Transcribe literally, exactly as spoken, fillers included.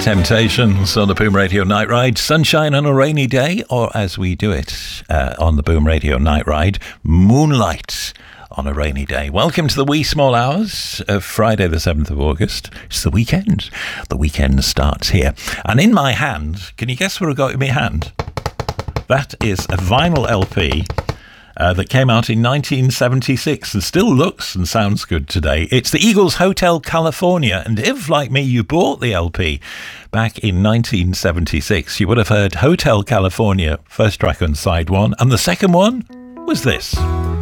Temptations on the Boom Radio Night Ride. Sunshine on a rainy day, or as we do it uh, on the Boom Radio Night Ride, moonlight on a rainy day. Welcome to the wee small hours of Friday the seventh of August. It's the weekend. The weekend starts here. And in my hand, can you guess what I've got in my hand? That is a vinyl L P Uh, that came out in nineteen seventy-six and still looks and sounds good today. It's the Eagles' Hotel California, and if, like me, you bought the L P back in nineteen seventy-six, you would have heard Hotel California, first track on side one, and the second one was this.